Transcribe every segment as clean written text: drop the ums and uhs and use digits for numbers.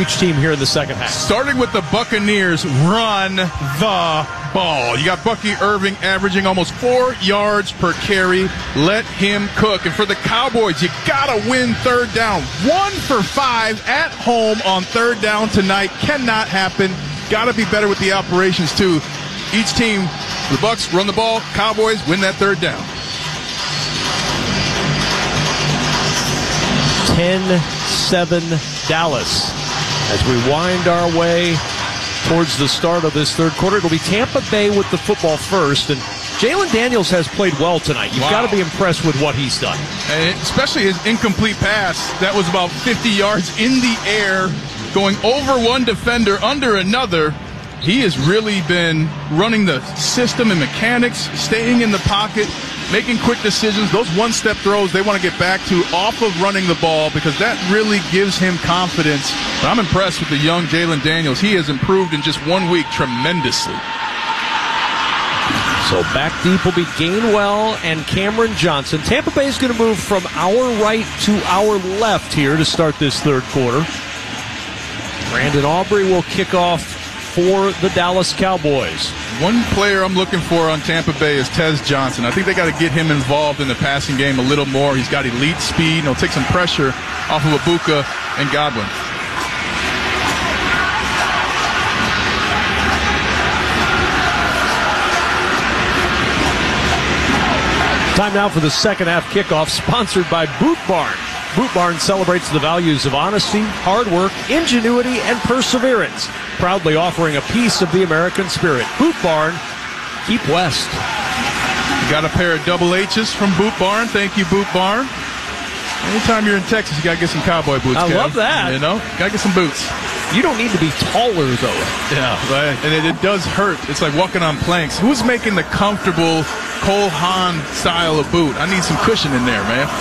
each team here in the second half. Starting with the Buccaneers, run the ball. You got Bucky Irving averaging almost 4 yards per carry. Let him cook. And for the Cowboys, you got to win third down. 1 for 5 at home on third down tonight. Cannot happen. Got to be better with the operations, too. Each team, the Bucs run the ball. Cowboys win that third down. 10-7 Dallas. As we wind our way towards the start of this third quarter, it'll be Tampa Bay with the football first. And Jalen Daniels has played well tonight. You've got to be impressed with what he's done. And especially his incomplete pass. That was about 50 yards in the air, going over one defender, under another. He has really been running the system and mechanics, staying in the pocket, making quick decisions. Those one-step throws they want to get back to off of running the ball because that really gives him confidence. But I'm impressed with the young Jalen Daniels. He has improved in just 1 week tremendously. So back deep will be Gainwell and Cameron Johnson. Tampa Bay is going to move from our right to our left here to start this third quarter. Brandon Aubrey will kick off for the Dallas Cowboys. One player I'm looking for on Tampa Bay is Tez Johnson. I think they got to get him involved in the passing game a little more. He's got elite speed, and he'll take some pressure off of Ibuka and Godwin. Time now for the second half kickoff, sponsored by Boot Barn. Boot Barn celebrates the values of honesty, hard work, ingenuity, and perseverance, proudly offering a piece of the American spirit. Boot Barn, keep west. Got a pair of double H's from Boot Barn. Thank you, Boot Barn. Anytime you're in Texas, you got to get some cowboy boots, I Kev. love that. You know, got to get some boots. You don't need to be taller, though. Yeah, right. And it does hurt. It's like walking on planks. Who's making the comfortable Cole Haan style of boot? I need some cushion in there, man.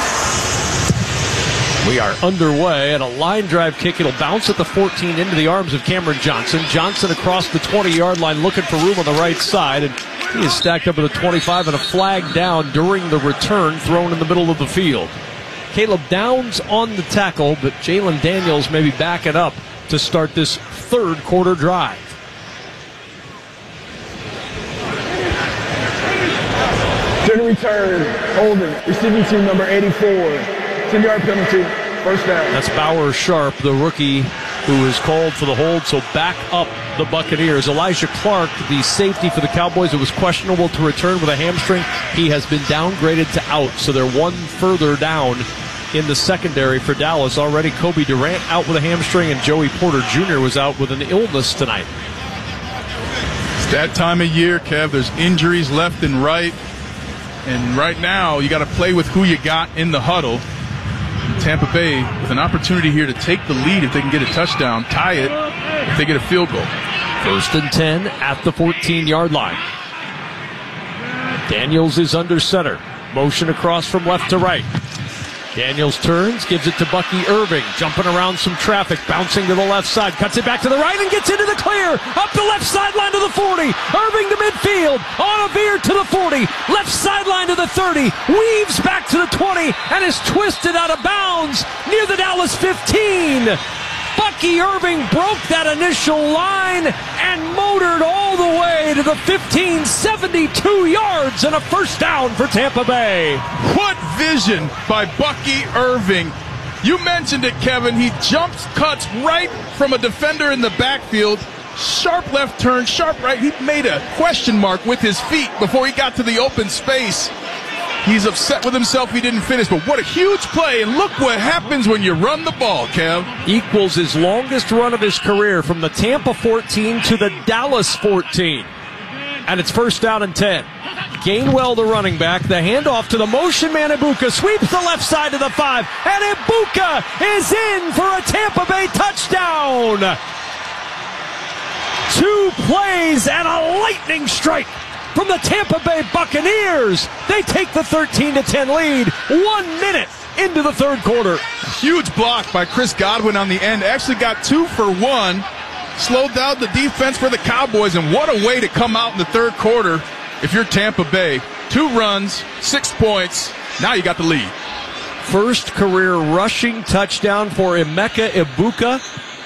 We are underway at a line drive kick. It'll bounce at the 14 into the arms of Cameron Johnson. Johnson across the 20-yard line looking for room on the right side. And he is stacked up at the 25 and a flag down during the return thrown in the middle of the field. Caleb Downs on the tackle, but Jalen Daniels may be backing up to start this third quarter drive. During return, holding, receiving team number 84. 10-yard penalty, first down. That's Bauer Sharp, the rookie who is called for the hold, so back up the Buccaneers. Elijah Clark, the safety for the Cowboys, it was questionable to return with a hamstring. He has been downgraded to out, so they're one further down in the secondary for Dallas. Already Kobe Durant out with a hamstring, and Joey Porter Jr. was out with an illness tonight. It's that time of year, Kev. There's injuries left and right. And right now, you got to play with who you got in the huddle. Tampa Bay with an opportunity here to take the lead if they can get a touchdown, tie it if they get a field goal. 1st and 10 at the 14-yard line. Daniels is under center. Motion across from left to right. Daniels turns, gives it to Bucky Irving, jumping around some traffic, bouncing to the left side, cuts it back to the right and gets into the clear, up the left sideline to the 40, Irving to midfield, on a veer to the 40, left sideline to the 30, weaves back to the 20, and is twisted out of bounds near the Dallas 15. Bucky Irving broke that initial line and motored all the way to the 15, 72 yards and a first down for Tampa Bay. What vision by Bucky Irving. You mentioned it, Kevin. He jumps, cuts right from a defender in the backfield. Sharp left turn, sharp right. He made a question mark with his feet before he got to the open space. He's upset with himself he didn't finish, but what a huge play, and look what happens when you run the ball, Kev. Equals his longest run of his career from the Tampa 14 to the Dallas 14. And it's first down and 10. Gainwell, the running back, the handoff to the motion man Ibuka, sweeps the left side to the 5, and Ibuka is in for a Tampa Bay touchdown. 2 plays and a lightning strike from the Tampa Bay Buccaneers. They take the 13-10 lead 1 minute into the third quarter. Huge block by Chris Godwin on the end. Actually got 2 for 1. Slowed down the defense for the Cowboys, and what a way to come out in the third quarter if you're Tampa Bay. 2 runs, 6 points. Now you got the lead. First career rushing touchdown for Emeka Ibuka.